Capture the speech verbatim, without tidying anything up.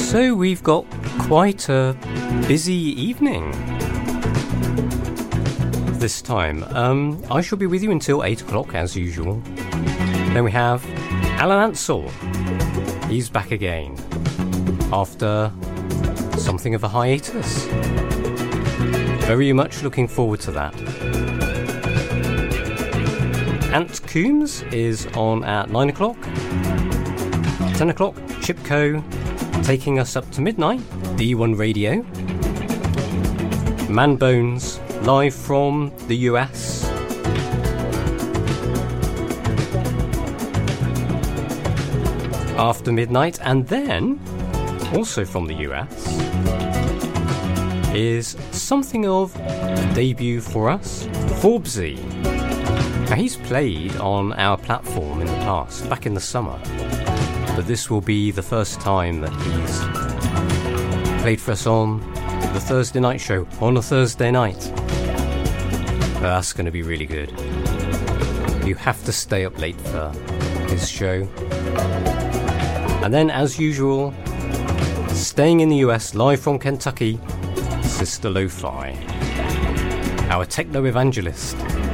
So we've got quite a busy evening this time. Um, I shall be with you until eight o'clock as usual. Then we have Alan Ansell. He's back again after something of a hiatus. Very much looking forward to that. Ant Coombs is on at nine o'clock. ten o'clock, Chipco taking us up to midnight, D one Radio. Man Bones live from the U S. After midnight, and then also from the U S is something of a debut for us, Forbesy. Now he's played on our platform in the past, back in the summer, but this will be the first time that he's played for us on the Thursday night show, on a Thursday night. That's going to be really good. You have to stay up late for his show. And then, as usual, staying in the U S, live from Kentucky, Sister Lo-Fi, our techno evangelist.